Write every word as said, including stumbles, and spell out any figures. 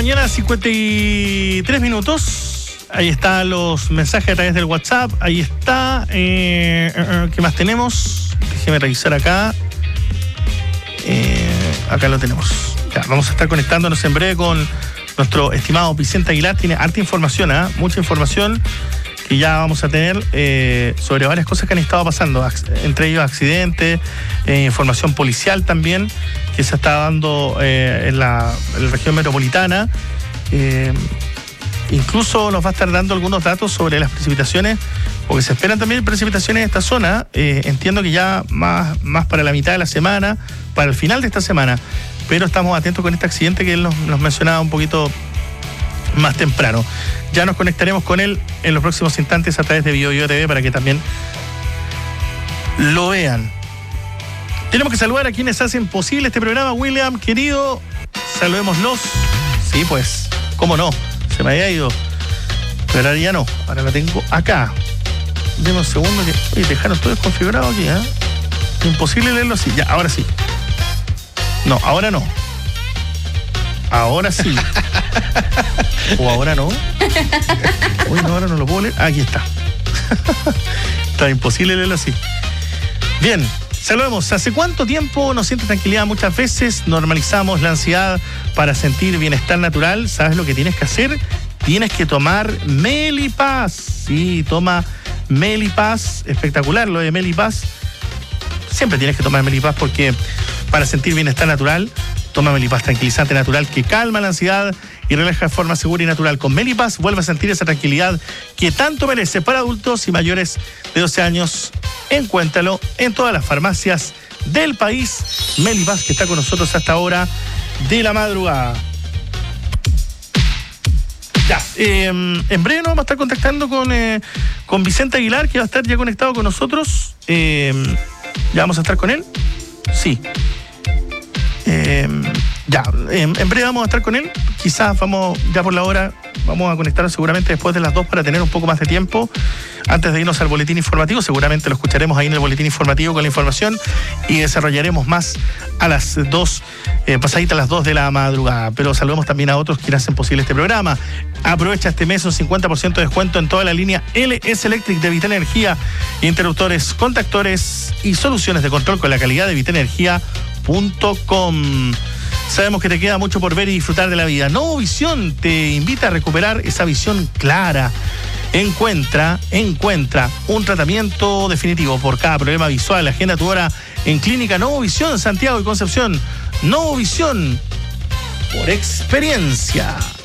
mañana, cincuenta y tres minutos. Ahí están los mensajes a través del WhatsApp. Ahí está. Eh, eh, ¿Qué más tenemos? Déjeme revisar acá. Eh, acá lo tenemos. Ya, vamos a estar conectándonos en breve con nuestro estimado Vicente Aguilar. Tiene harta información, ¿eh? Mucha información que ya vamos a tener eh, sobre varias cosas que han estado pasando, entre ellos accidentes, eh, información policial también, que se está dando eh, en, la, en la región metropolitana. Eh, incluso nos va a estar dando algunos datos sobre las precipitaciones, porque se esperan también precipitaciones en esta zona. Eh, entiendo que ya más, más para la mitad de la semana, para el final de esta semana, pero estamos atentos con este accidente que él nos, nos mencionaba un poquito más temprano. Ya nos conectaremos con él en los próximos instantes a través de Bio Bio T V para que también lo vean. Tenemos que saludar a quienes hacen posible este programa. William, querido, saludémoslos. Sí, pues, cómo no, se me había ido, pero ahora ya no, ahora la tengo acá. Deme un segundo que... Oye, dejaron todo desconfigurado aquí, ¿eh? Imposible leerlo así. Ya, ahora sí. No, ahora no. Ahora sí. O ahora no. Uy, no, ahora no lo puedo leer. Aquí está. Está imposible leerlo así. Bien, saludemos. ¿Hace cuánto tiempo nos siente tranquilidad? Muchas veces normalizamos la ansiedad para sentir bienestar natural. ¿Sabes lo que tienes que hacer? Tienes que tomar Melipaz. Sí, toma Melipaz. Espectacular lo de Melipaz. Siempre tienes que tomar Melipaz porque para sentir bienestar natural, toma Melipaz, tranquilizante natural que calma la ansiedad y relaja de forma segura y natural. Con Melipaz vuelve a sentir esa tranquilidad que tanto merece. Para adultos y mayores de doce años, encuéntralo en todas las farmacias del país. Melipaz, que está con nosotros hasta ahora de la madrugada. Ya, eh, en breve nos vamos a estar contactando con, eh, con Vicente Aguilar, que va a estar ya conectado con nosotros. Eh, ¿Ya vamos a estar con él? Sí. Eh, ya, en, en breve vamos a estar con él. Quizás vamos, ya por la hora, vamos a conectarnos seguramente después de las dos para tener un poco más de tiempo. Antes de irnos al boletín informativo, seguramente lo escucharemos ahí en el boletín informativo con la información y desarrollaremos más a las dos, eh, pasaditas a las dos de la madrugada. Pero saludemos también a otros quienes hacen posible este programa. Aprovecha este mes un cincuenta por ciento de descuento en toda la línea L S Electric de Vital Energía, interruptores, contactores y soluciones de control con la calidad de vital energía punto com. Sabemos que te queda mucho por ver y disfrutar de la vida. Novovisión te invita a recuperar esa visión clara. Encuentra, encuentra un tratamiento definitivo por cada problema visual. Agenda tu hora en Clínica Novovisión, Santiago y Concepción. Novovisión, por experiencia.